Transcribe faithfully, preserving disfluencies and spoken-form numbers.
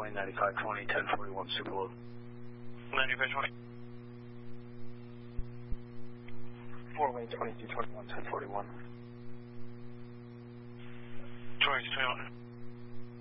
twenty, ninety-five twenty, ten forty-one, Superload. ninety-five twenty. four lane twenty-two twenty-one, ten forty-one. twenty-two twenty-one.